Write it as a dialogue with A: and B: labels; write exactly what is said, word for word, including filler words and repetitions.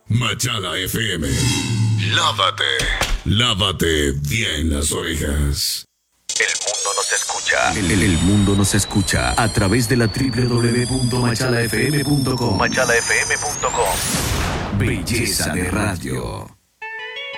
A: Machala F M. Lávate. Lávate bien las orejas.
B: El mundo nos escucha.
C: El, el, el mundo nos escucha a través de la doble u doble u doble u punto machala f m punto com.
B: machala f m punto com.
C: Belleza de radio.